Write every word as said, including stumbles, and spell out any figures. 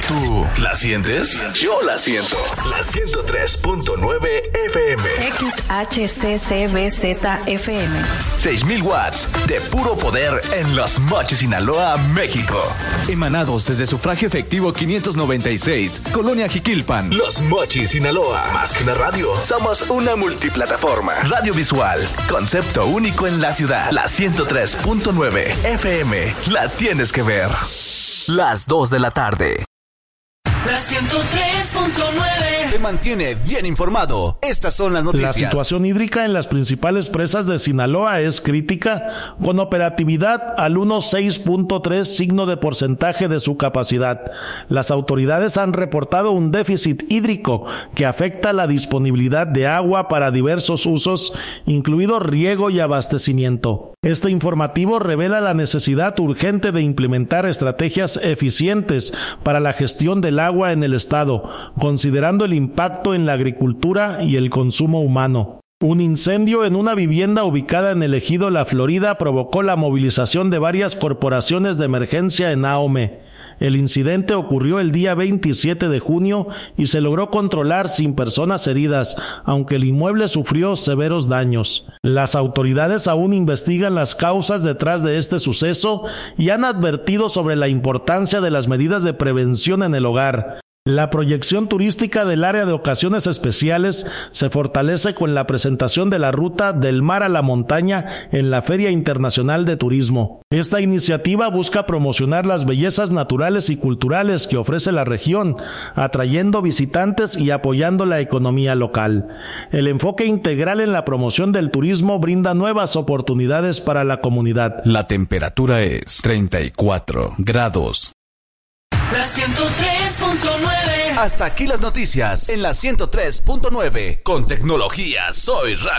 ¿Tú la sientes? Yo la siento. La ciento tres punto nueve F M. X H C C B Z F M. seis mil watts de puro poder en Los Mochis, Sinaloa, México. Emanados desde Sufragio Efectivo quinientos noventa y seis, Colonia Jiquilpan. Los Mochis, Sinaloa. Más que una radio, somos una multiplataforma. Radio visual, concepto único en la ciudad. La ciento tres punto nueve F M. La tienes que ver. Las dos de la tarde. La ciento tres punto nueve te mantiene bien informado. Estas son las noticias. La situación hídrica en las principales presas de Sinaloa es crítica, con operatividad al ciento dieciséis punto tres signo de porcentaje de su capacidad. Las autoridades han reportado un déficit hídrico que afecta la disponibilidad de agua para diversos usos, incluido riego y abastecimiento. Este informativo revela la necesidad urgente de implementar estrategias eficientes para la gestión del agua en el estado, considerando el impacto en la agricultura y el consumo humano. Un incendio en una vivienda ubicada en el ejido La Florida provocó la movilización de varias corporaciones de emergencia en Ahome. El incidente ocurrió el día veintisiete de junio y se logró controlar sin personas heridas, aunque el inmueble sufrió severos daños. Las autoridades aún investigan las causas detrás de este suceso y han advertido sobre la importancia de las medidas de prevención en el hogar. La proyección turística del área de ocasiones especiales se fortalece con la presentación de la ruta del mar a la montaña en la Feria Internacional de Turismo. Esta iniciativa busca promocionar las bellezas naturales y culturales que ofrece la región, atrayendo visitantes y apoyando la economía local. El enfoque integral en la promoción del turismo brinda nuevas oportunidades para la comunidad. La temperatura es treinta y cuatro grados. La ciento tres punto nueve. Hasta aquí las noticias en la ciento tres punto nueve. Con tecnología soy radio.